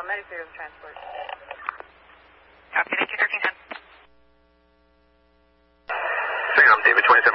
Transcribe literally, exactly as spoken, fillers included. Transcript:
Medic zero transport. Copy, thank you, thirteen ten. Sam, David twenty-seven